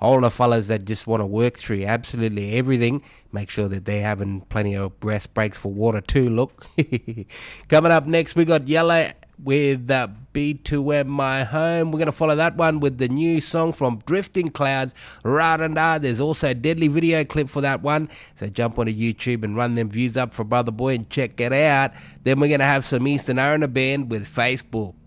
All the fellas that just want to work through absolutely everything, make sure that they're having plenty of rest breaks for water too, look. Coming up next, we got Yellow with B2M My Home. We're going to follow that one with the new song from Drifting Clouds, Radanda. There's also a deadly video clip for that one, so jump onto YouTube and run them views up for Brother Boy and check it out. Then we're going to have some Eastern Arena Band with Facebook.